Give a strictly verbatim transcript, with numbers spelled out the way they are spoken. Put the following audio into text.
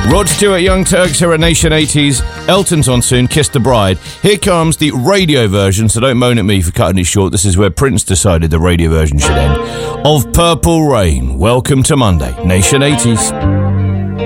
Rod Stewart, Young Turks here at Nation eighties. Elton's on soon, Kiss the Bride. Here comes the radio version, so don't moan at me for cutting it short. This is where Prince decided the radio version should end. Of Purple Rain. Welcome to Monday, Nation eighties.